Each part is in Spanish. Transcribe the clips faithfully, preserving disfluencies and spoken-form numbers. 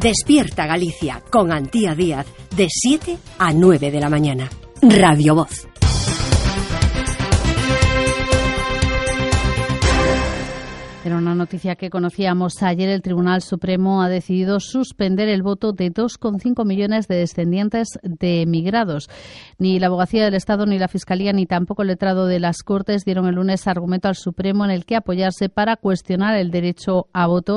Despierta Galicia con Antía Díaz de siete a nueve de la mañana. Radio Voz. Era una noticia que conocíamos ayer. El Tribunal Supremo ha decidido suspender el voto de dos coma cinco millones de descendientes de emigrados. Ni la Abogacía del Estado, ni la Fiscalía, ni tampoco el letrado de las Cortes dieron el lunes argumento al Supremo en el que apoyarse para cuestionar el derecho a voto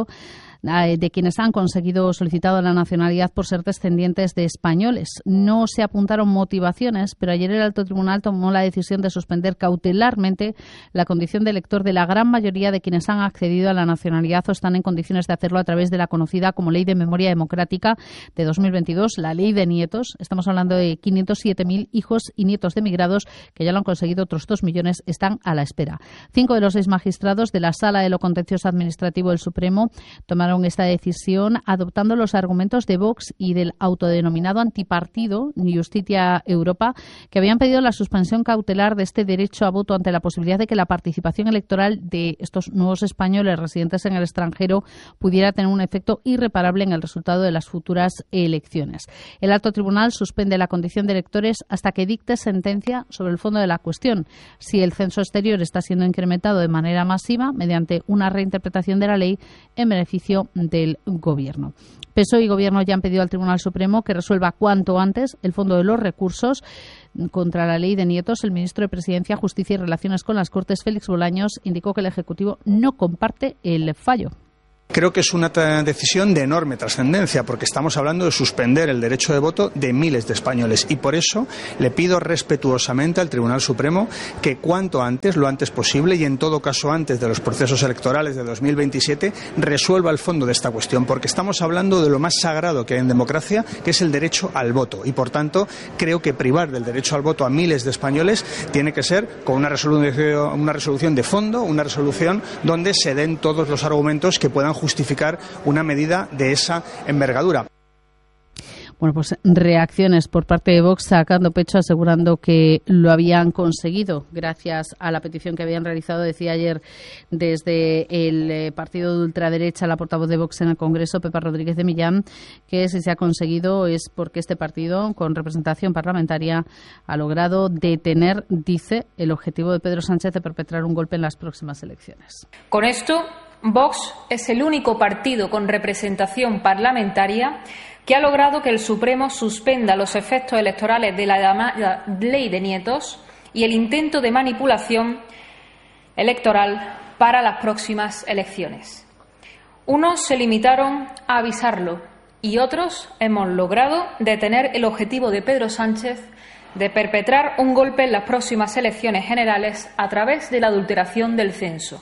de quienes han conseguido solicitado la nacionalidad por ser descendientes de españoles. No se apuntaron motivaciones, pero ayer el alto tribunal tomó la decisión de suspender cautelarmente la condición de elector de la gran mayoría de quienes han accedido a la nacionalidad o están en condiciones de hacerlo a través de la conocida como Ley de Memoria Democrática de dos mil veintidós, la Ley de Nietos. Estamos hablando de quinientos siete mil hijos y nietos de emigrados que ya lo han conseguido. Otros dos millones están a la espera. Cinco de los seis magistrados de la Sala de lo Contencioso Administrativo del Supremo tomaron esta decisión adoptando los argumentos de Vox y del autodenominado antipartido Justicia Europa, que habían pedido la suspensión cautelar de este derecho a voto ante la posibilidad de que la participación electoral de estos nuevos españoles residentes en el extranjero pudiera tener un efecto irreparable en el resultado de las futuras elecciones. El alto tribunal suspende la condición de electores hasta que dicte sentencia sobre el fondo de la cuestión. Si el censo exterior está siendo incrementado de manera masiva mediante una reinterpretación de la ley en beneficio del Gobierno. P S O E y Gobierno ya han pedido al Tribunal Supremo que resuelva cuanto antes el fondo de los recursos contra la Ley de Nietos. El ministro de Presidencia, Justicia y Relaciones con las Cortes, Félix Bolaños, indicó que el Ejecutivo no comparte el fallo. Creo que es una decisión de enorme trascendencia porque estamos hablando de suspender el derecho de voto de miles de españoles y por eso le pido respetuosamente al Tribunal Supremo que cuanto antes, lo antes posible y en todo caso antes de los procesos electorales de dos mil veintisiete resuelva el fondo de esta cuestión porque estamos hablando de lo más sagrado que hay en democracia, que es el derecho al voto y por tanto creo que privar del derecho al voto a miles de españoles tiene que ser con una resolución, una resolución de fondo, una resolución donde se den todos los argumentos que puedan justificar una medida de esa envergadura. Bueno, pues reacciones por parte de Vox sacando pecho, asegurando que lo habían conseguido gracias a la petición que habían realizado, decía ayer desde el partido de ultraderecha, la portavoz de Vox en el Congreso, Pepa Rodríguez de Millán, que si se ha conseguido es porque este partido, con representación parlamentaria, ha logrado detener, dice, el objetivo de Pedro Sánchez de perpetrar un golpe en las próximas elecciones. Con esto, Vox es el único partido con representación parlamentaria que ha logrado que el Supremo suspenda los efectos electorales de la llamada Ley de Nietos y el intento de manipulación electoral para las próximas elecciones. Unos se limitaron a avisarlo y otros hemos logrado detener el objetivo de Pedro Sánchez de perpetrar un golpe en las próximas elecciones generales a través de la adulteración del censo.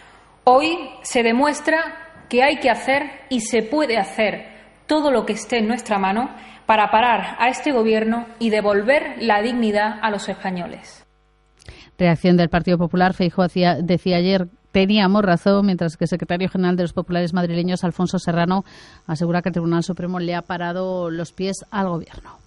Hoy se demuestra que hay que hacer y se puede hacer todo lo que esté en nuestra mano para parar a este Gobierno y devolver la dignidad a los españoles. Reacción del Partido Popular. Feijóo decía ayer teníamos razón, mientras que el secretario general de los populares madrileños, Alfonso Serrano, asegura que el Tribunal Supremo le ha parado los pies al Gobierno.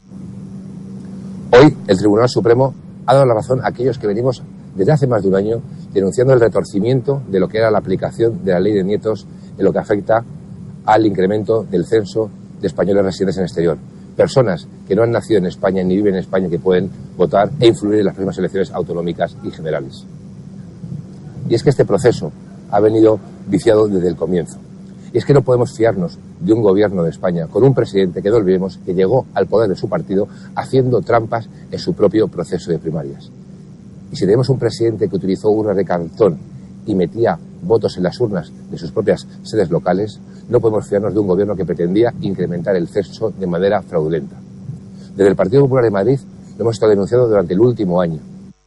Hoy el Tribunal Supremo ha dado la razón a aquellos que venimos desde hace más de un año denunciando el retorcimiento de lo que era la aplicación de la Ley de Nietos en lo que afecta al incremento del censo de españoles residentes en el exterior. Personas que no han nacido en España ni viven en España que pueden votar e influir en las próximas elecciones autonómicas y generales. Y es que este proceso ha venido viciado desde el comienzo. Y es que no podemos fiarnos de un gobierno de España con un presidente que no olvidemos que llegó al poder de su partido haciendo trampas en su propio proceso de primarias. Y si tenemos un presidente que utilizó urnas de cartón y metía votos en las urnas de sus propias sedes locales, no podemos fiarnos de un gobierno que pretendía incrementar el censo de manera fraudulenta. Desde el Partido Popular de Madrid lo hemos estado denunciando durante el último año.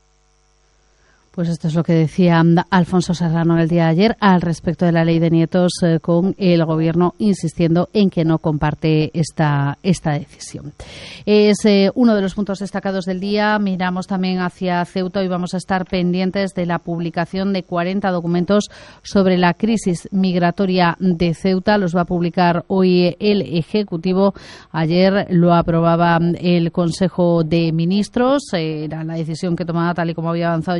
Pues esto es lo que decía Alfonso Serrano el día de ayer al respecto de la Ley de Nietos, eh, con el Gobierno insistiendo en que no comparte esta, esta decisión. Es eh, uno de los puntos destacados del día. Miramos también hacia Ceuta y vamos a estar pendientes de la publicación de cuarenta documentos sobre la crisis migratoria de Ceuta. Los va a publicar hoy el Ejecutivo. Ayer lo aprobaba el Consejo de Ministros. Era la decisión que tomaba, tal y como había avanzado ya el propio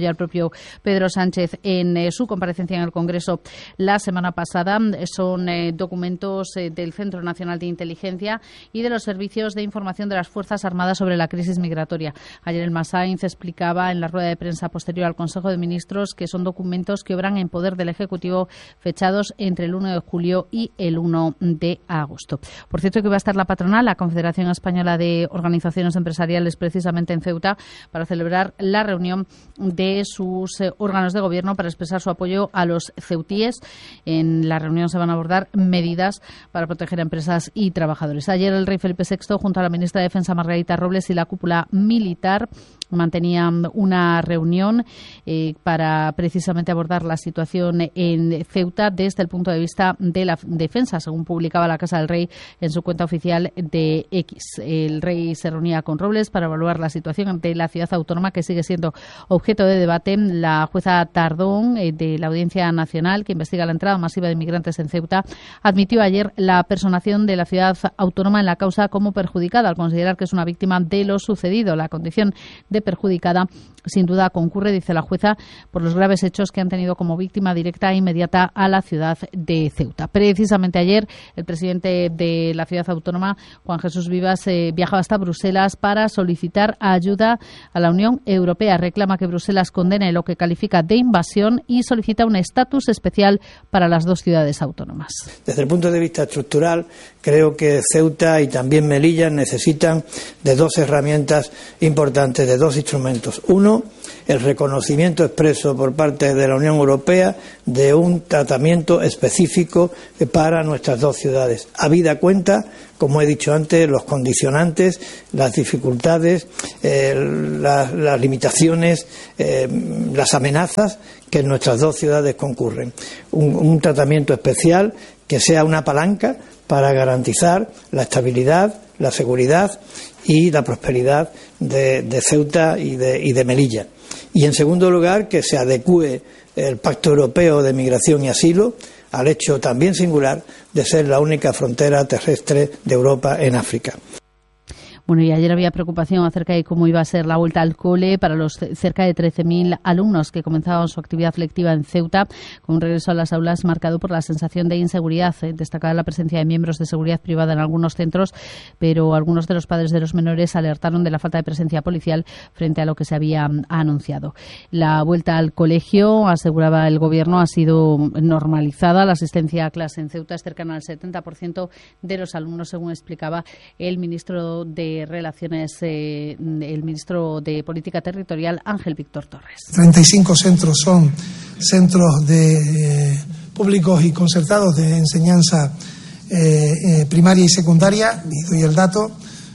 anunció Pedro Sánchez en eh, su comparecencia en el Congreso la semana pasada. Son eh, documentos eh, del Centro Nacional de Inteligencia y de los servicios de información de las Fuerzas Armadas sobre la crisis migratoria. Ayer el Masainz explicaba en la rueda de prensa posterior al Consejo de Ministros que son documentos que obran en poder del Ejecutivo fechados entre el uno de julio y el uno de agosto. Por cierto, que va a estar la patronal, la Confederación Española de Organizaciones Empresariales, precisamente en Ceuta, para celebrar la reunión de sus eh, órganos de gobierno para expresar su apoyo a los ceutíes. En la reunión se van a abordar medidas para proteger a empresas y trabajadores. Ayer el rey Felipe sexto, junto a la ministra de Defensa Margarita Robles y la cúpula militar, mantenían una reunión eh, para precisamente abordar la situación en Ceuta desde el punto de vista de la defensa, según publicaba la Casa del Rey en su cuenta oficial de X. El rey se reunía con Robles para evaluar la situación ante la ciudad autónoma, que sigue siendo objeto de debate. La jueza Tardón, eh, de la Audiencia Nacional, que investiga la entrada masiva de inmigrantes en Ceuta, admitió ayer la personación de la ciudad autónoma en la causa como perjudicada, al considerar que es una víctima de lo sucedido. La condición de perjudicada sin duda concurre, dice la jueza, por los graves hechos que han tenido como víctima directa e inmediata a la ciudad de Ceuta. Precisamente ayer el presidente de la ciudad autónoma, Juan Jesús Vivas, eh, viajaba hasta Bruselas para solicitar ayuda a la Unión Europea. Reclama que Bruselas condene lo que califica de invasión y solicita un estatus especial para las dos ciudades autónomas. Desde el punto de vista estructural, creo que Ceuta y también Melilla necesitan de dos herramientas importantes, de dos instrumentos. Uno, el reconocimiento expreso por parte de la Unión Europea de un tratamiento específico para nuestras dos ciudades. Habida cuenta, como he dicho antes, los condicionantes, las dificultades, eh, las, las limitaciones, eh, las amenazas que en nuestras dos ciudades concurren. Un, un tratamiento especial que sea una palanca para garantizar la estabilidad, la seguridad y la prosperidad de, de Ceuta y de, y de Melilla. Y, en segundo lugar, que se adecúe el Pacto Europeo de Migración y Asilo al hecho también singular de ser la única frontera terrestre de Europa en África. Bueno, y ayer había preocupación acerca de cómo iba a ser la vuelta al cole para los cerca de trece mil alumnos que comenzaban su actividad lectiva en Ceuta, con un regreso a las aulas marcado por la sensación de inseguridad. Destacada la presencia de miembros de seguridad privada en algunos centros, pero algunos de los padres de los menores alertaron de la falta de presencia policial frente a lo que se había anunciado. La vuelta al colegio, aseguraba el Gobierno, ha sido normalizada. La asistencia a clase en Ceuta es cercana al setenta por ciento de los alumnos, según explicaba el ministro de Relaciones, eh, el ministro de Política Territorial, Ángel Víctor Torres. treinta y cinco centros son centros de eh, públicos y concertados de enseñanza eh, eh, primaria y secundaria, y doy el dato,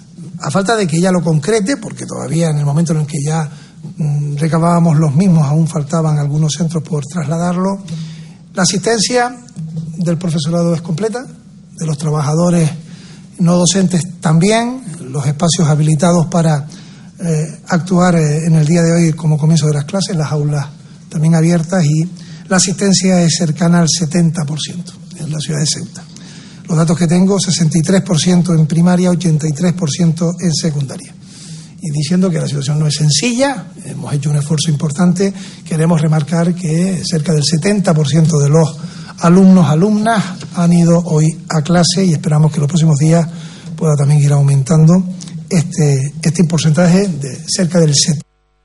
a falta de que ya lo concrete, porque todavía en el momento en el que ya mm, recabábamos los mismos, aún faltaban algunos centros por trasladarlo. La asistencia del profesorado es completa, de los trabajadores no docentes también, los espacios habilitados para eh, actuar eh, en el día de hoy como comienzo de las clases, las aulas también abiertas, y la asistencia es cercana al setenta por ciento en la ciudad de Ceuta. Los datos que tengo, sesenta y tres por ciento en primaria, ochenta y tres por ciento en secundaria. Y diciendo que la situación no es sencilla, hemos hecho un esfuerzo importante, queremos remarcar que cerca del setenta por ciento de los alumnos, alumnas han ido hoy a clase, y esperamos que los próximos días pueda también ir aumentando este, este porcentaje de cerca del setenta por ciento.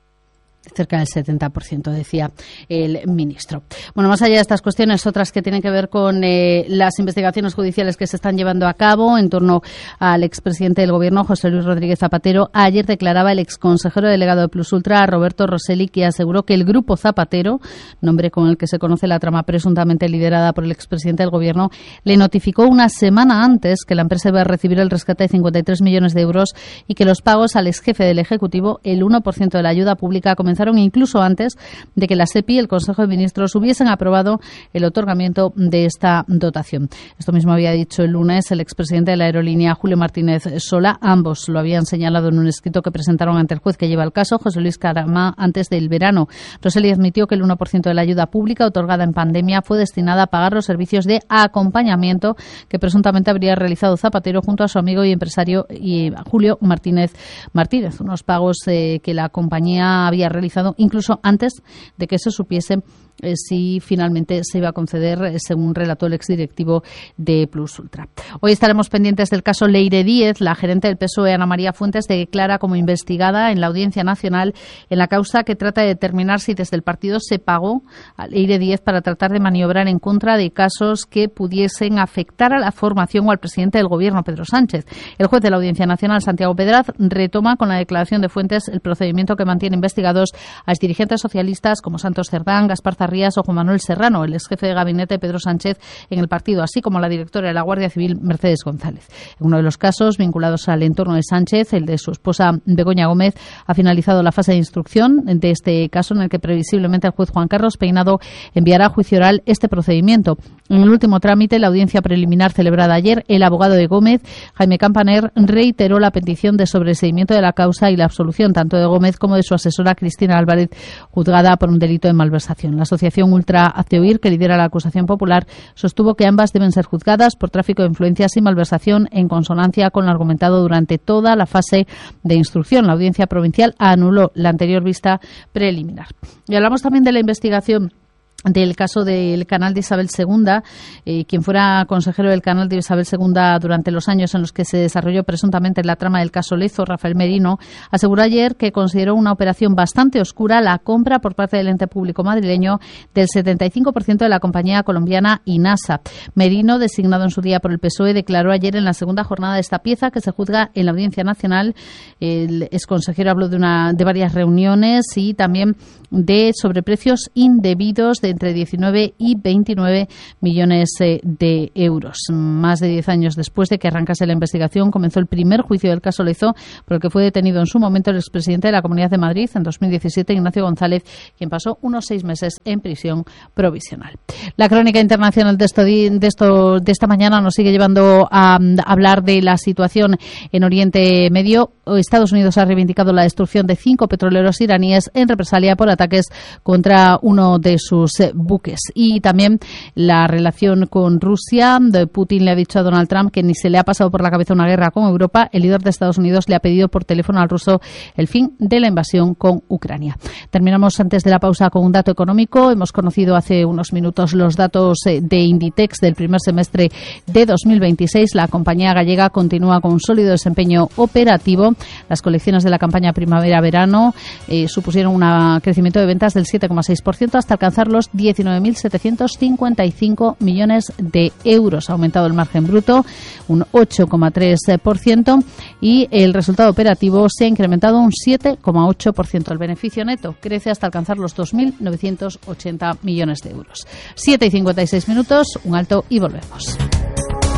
Cerca del setenta por ciento, decía el ministro. Bueno, más allá de estas cuestiones, otras que tienen que ver con eh, las investigaciones judiciales que se están llevando a cabo en torno al expresidente del Gobierno, José Luis Rodríguez Zapatero. Ayer declaraba el exconsejero delegado de Plus Ultra, Roberto Rosselli, que aseguró que el Grupo Zapatero, nombre con el que se conoce la trama presuntamente liderada por el expresidente del Gobierno, le notificó una semana antes que la empresa iba a recibir el rescate de cincuenta y tres millones de euros y que los pagos al exjefe del Ejecutivo, el uno por ciento de la ayuda pública, comenzaron incluso antes de que la SEPI y el Consejo de Ministros hubiesen aprobado el otorgamiento de esta dotación. Esto mismo había dicho el lunes el expresidente de la aerolínea, Julio Martínez Sola. Ambos lo habían señalado en un escrito que presentaron ante el juez que lleva el caso, José Luis Carama, antes del verano. Rosselli admitió que el uno por ciento de la ayuda pública otorgada en pandemia fue destinada a pagar los servicios de acompañamiento que presuntamente habría realizado Zapatero junto a su amigo y empresario y Julio Martínez Martínez. Unos pagos eh, que la compañía había realizado finalizado incluso antes de que se supiese eh, si finalmente se iba a conceder, eh, según relató el exdirectivo de Plus Ultra. Hoy estaremos pendientes del caso Leire Díez. La gerente del P S O E, Ana María Fuentes, declara como investigada en la Audiencia Nacional en la causa que trata de determinar si desde el partido se pagó a Leire Díez para tratar de maniobrar en contra de casos que pudiesen afectar a la formación o al presidente del Gobierno, Pedro Sánchez. El juez de la Audiencia Nacional, Santiago Pedraz, retoma con la declaración de Fuentes el procedimiento que mantiene investigados a exdirigentes socialistas como Santos Cerdán, Gaspar Zarrías o Juan Manuel Serrano, el ex jefe de gabinete de Pedro Sánchez en el partido, así como la directora de la Guardia Civil, Mercedes González. En uno de los casos vinculados al entorno de Sánchez, el de su esposa Begoña Gómez, ha finalizado la fase de instrucción de este caso, en el que previsiblemente el juez Juan Carlos Peinado enviará a juicio oral este procedimiento. En el último trámite, la audiencia preliminar celebrada ayer, el abogado de Gómez, Jaime Campaner, reiteró la petición de sobreseimiento de la causa y la absolución tanto de Gómez como de su asesora Cristina Álvarez, juzgada por un delito de malversación. La asociación Ultra Hazte Oír, que lidera la acusación popular, sostuvo que ambas deben ser juzgadas por tráfico de influencias y malversación, en consonancia con lo argumentado durante toda la fase de instrucción. La audiencia provincial anuló la anterior vista preliminar. Y hablamos también de la investigación del caso del canal de Isabel segunda, eh, quien fuera consejero del canal de Isabel segunda durante los años en los que se desarrolló presuntamente la trama del caso Lezo, Rafael Merino, aseguró ayer que consideró una operación bastante oscura la compra por parte del ente público madrileño del setenta y cinco por ciento de la compañía colombiana INASA. Merino, designado en su día por el P S O E, declaró ayer en la segunda jornada de esta pieza que se juzga en la Audiencia Nacional. El exconsejero habló de, una, de varias reuniones y también de sobreprecios indebidos de entre diecinueve y veintinueve millones de euros. Más de diez años después de que arrancase la investigación, comenzó el primer juicio del caso Lezo, por el que fue detenido en su momento el expresidente de la Comunidad de Madrid en dos mil diecisiete, Ignacio González, quien pasó unos seis meses en prisión provisional. La crónica internacional de, esto, de, esto, de esta mañana nos sigue llevando a hablar de la situación en Oriente Medio. Estados Unidos ha reivindicado la destrucción de cinco petroleros iraníes en represalia por ataques contra uno de sus buques. Y también la relación con Rusia. Putin le ha dicho a Donald Trump que ni se le ha pasado por la cabeza una guerra con Europa. El líder de Estados Unidos le ha pedido por teléfono al ruso el fin de la invasión con Ucrania. Terminamos antes de la pausa con un dato económico. Hemos conocido hace unos minutos los datos de Inditex del primer semestre de dos mil veintiséis. La compañía gallega continúa con un sólido desempeño operativo. Las colecciones de la campaña primavera-verano eh, supusieron un crecimiento de ventas del siete coma seis por ciento hasta alcanzar los diecinueve mil setecientos cincuenta y cinco millones de euros. Ha aumentado el margen bruto un ocho coma tres por ciento y el resultado operativo se ha incrementado un siete coma ocho por ciento. El beneficio neto crece hasta alcanzar los dos mil novecientos ochenta millones de euros. siete y cincuenta y seis minutos, un alto y volvemos.